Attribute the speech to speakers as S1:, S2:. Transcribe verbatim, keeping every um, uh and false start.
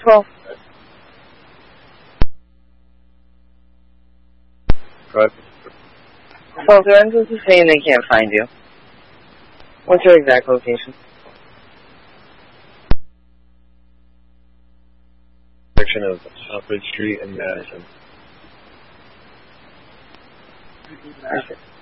S1: twelve.
S2: Correct.
S1: twelve, the engines are saying they can't find you. What's your exact location?
S2: Section of Southbridge Street in Madison.
S1: That's it.